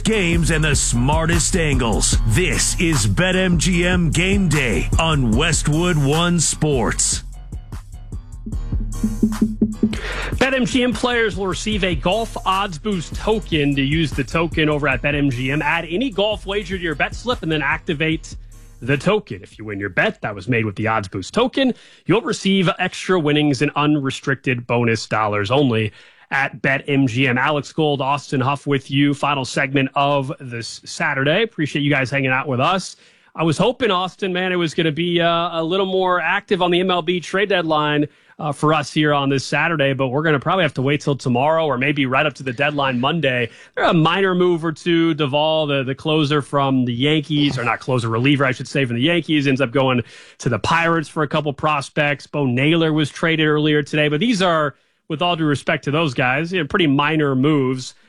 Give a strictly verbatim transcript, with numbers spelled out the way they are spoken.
biggest games and the smartest angles. This is BetMGM Game Day on Westwood One Sports. BetMGM players will receive a Golf Odds Boost token to use the token over at BetMGM. Add any golf wager to your bet slip and then activate the token. If you win your bet that was made with the Odds Boost token, you'll receive extra winnings and unrestricted bonus dollars only at BetMGM. Alex Gold, Austin Huff with you. Final segment of this Saturday. Appreciate you guys hanging out with us. I was hoping, Austin, man, it was going to be uh, a little more active on the M L B trade deadline uh, for us here on this Saturday, but we're going to probably have to wait till tomorrow or maybe right up to the deadline Monday. There's a minor move or two. Duvall, the, the closer from the Yankees, or not closer, reliever, I should say, from the Yankees, ends up going to the Pirates for a couple prospects. Bo Naylor was traded earlier today, but these are, with all due respect to those guys, you know, pretty minor moves.